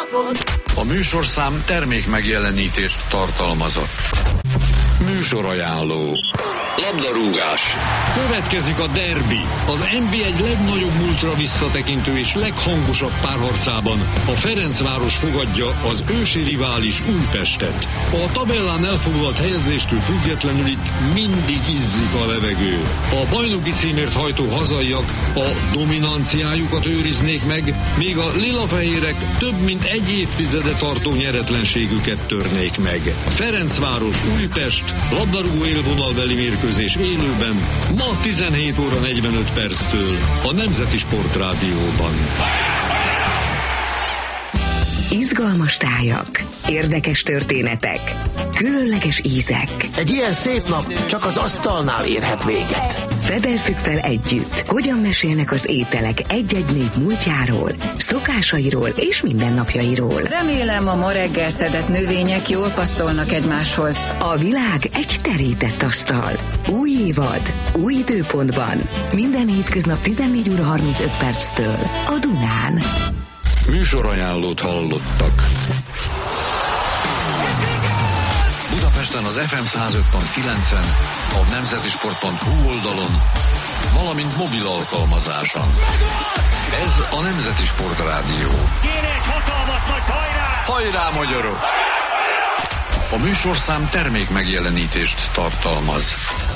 A műsorszám termék megjelenítést tartalmazott. Műsorajánló. Labdarúgás. Következik a derbi. Az NB1 legnagyobb múltra visszatekintő és leghangosabb párharcában a Ferencváros fogadja az ősi rivális Újpestet. A tabellán elfoglalt helyezéstől függetlenül itt mindig izzik a levegő. A bajnoki címért hajtó hazaiak a dominanciájukat őriznék meg, míg a lilafehérek több mint egy évtizede tartó nyeretlenségüket törnék meg. Ferencváros Újpest labdarúgó élvonalbeli mérkőzés élőben ma 17 óra 45 perctől a Nemzeti Sportrádióban. Izgalmas tájak, érdekes történetek, különleges ízek. Egy ilyen szép nap csak az asztalnál érhet véget. Fedezzük fel együtt, hogyan mesélnek az ételek egy-egy nép múltjáról, szokásairól és mindennapjairól. Remélem, a ma reggel szedett növények jól passzolnak egymáshoz. A világ egy terített asztal. Új évad, új időpontban. Minden hétköznap 14 óra 35 perctől a Dunán. Műsorajánlót hallottak. Budapesten az FM 105.9-en, a nemzetisport.hu oldalon, valamint mobil alkalmazáson. Ez a Nemzeti Sportrádió. Kéne egy hatalmas nagy hajrá! Hajrá, magyarok! A műsorszám termék megjelenítést tartalmaz.